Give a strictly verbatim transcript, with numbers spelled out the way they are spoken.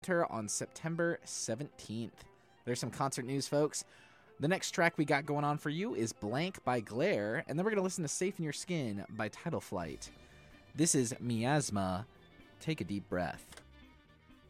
on September seventeenth. There's some concert news, folks. The next track we got going on for you is Blank by Glare, and then we're going to listen to Safe in Your Skin by Tidal Flight. This is Miasma. Take a deep breath.